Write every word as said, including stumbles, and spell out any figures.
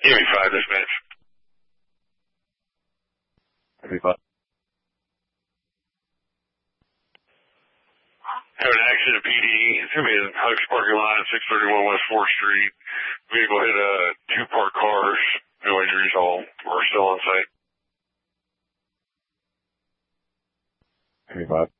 eighty-five dispatch. eighty-five. Have an accident at P D. It's going to be in Huck's parking lot, six thirty-one West fourth Street. Vehicle hit uh, two parked cars. No injuries, all are still on site. eighty-five.